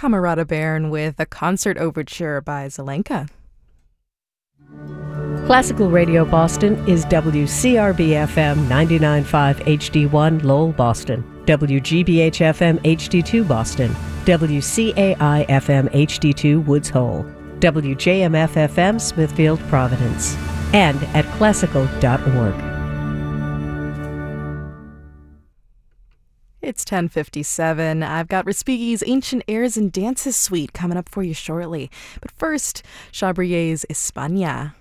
Camerata Baron with a concert overture by Zelenka. Classical Radio Boston is WCRB-FM 99.5 HD1 Lowell, Boston, WGBH-FM HD2 Boston, WCAI-FM HD2 Woods Hole, WJMF-FM Smithfield, Providence, and at classical.org. It's 10:57. I've got Respighi's Ancient Airs and Dances Suite coming up for you shortly. But first, Chabrier's España.